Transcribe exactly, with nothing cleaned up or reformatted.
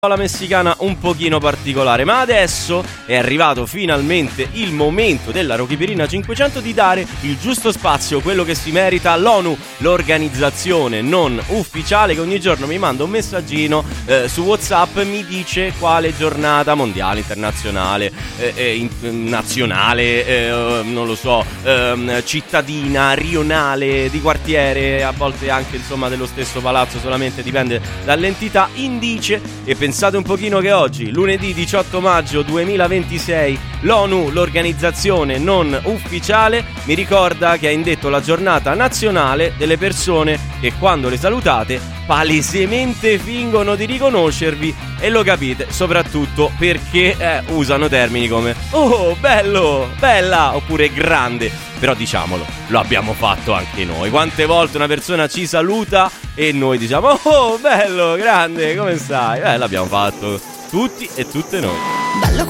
la messicana un pochino particolare, ma adesso è arrivato finalmente il momento della Rockipirina cinquecento di dare il giusto spazio, quello che si merita all'ONU, l'organizzazione non ufficiale che ogni giorno mi manda un messaggino eh, su WhatsApp, mi dice quale giornata mondiale, internazionale, eh, eh, in, nazionale, eh, non lo so, eh, cittadina, rionale, di quartiere, a volte anche insomma dello stesso palazzo, solamente dipende dall'entità, indice. E pensate un pochino che oggi, lunedì diciotto maggio duemilaventisei, l'ONU, l'organizzazione non ufficiale, mi ricorda che ha indetto la giornata nazionale delle persone che quando le salutate palesemente fingono di riconoscervi, e lo capite soprattutto perché eh, usano termini come "oh, bello, bella" oppure "grande". Però diciamolo, lo abbiamo fatto anche noi. Quante volte una persona ci saluta e noi diciamo "oh, bello, grande, come stai?" Eh, l'abbiamo fatto tutti e tutte noi. Bello